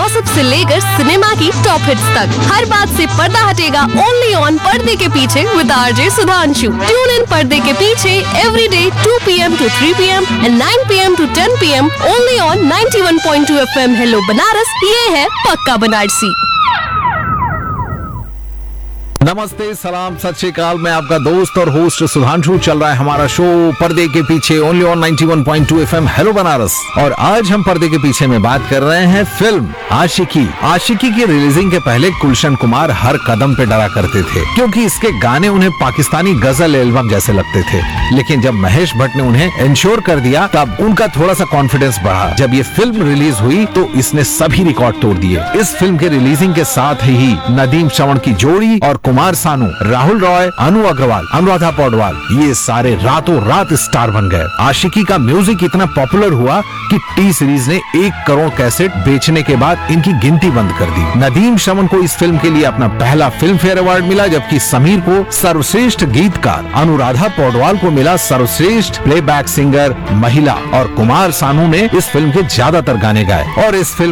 Gossip से लेकर cinema की टॉप हिट्स तक हर बात से पर्दा हटेगा ओनली ऑन पर्दे के पीछे with RJ Sudhanshu. Tune in पर्दे के पीछे every day 2 PM to 3 PM and 9 PM to 10 PM only on 91.2 FM hello Banaras. ये है पक्का बनारसी। नमस्ते, सलाम, सत श्री अकाल। मैं आपका दोस्त और होस्ट सुधांशु। चल रहा है हमारा शो पर्दे के पीछे only on 91.2 FM hello Banaras. और आज हम पर्दे के पीछे में बात कर रहे हैं फिल्म आशिकी। आशिकी की रिलीजिंग के पहले गुलशन कुमार हर कदम पे डरा करते थे, क्योंकि इसके गाने उन्हें पाकिस्तानी गजल एल्बम जैसे लगते थे। लेकिन जब महेश भट्ट ने उन्हें इंश्योर कर दिया, तब उनका थोड़ा सा कॉन्फिडेंस बढ़ा। जब ये फिल्म रिलीज हुई तो इसने सभी रिकॉर्ड तोड़ दिए। इस फिल्म के रिलीजिंग के साथ ही नदीम श्रवण की जोड़ी और कुमार सानू, राहुल रॉय, अनु अग्रवाल, अनुराधा पौडवाल, ये सारे रातों रात स्टार बन गए। आशिकी का म्यूजिक इतना पॉपुलर हुआ कि टी सीरीज ने 1 करोड़ कैसेट बेचने के बाद इनकी गिनती बंद कर दी। नदीम श्रवण को इस फिल्म के लिए अपना पहला फिल्म फेयर अवार्ड मिला, जबकि समीर को सर्वश्रेष्ठ गीतकार, अनुराधा पौडवाल को मिला सर्वश्रेष्ठ प्लेबैक सिंगर महिला और कुमार सानू ने इस फिल्म के ज्यादातर गाने गाए। और इस फिल्म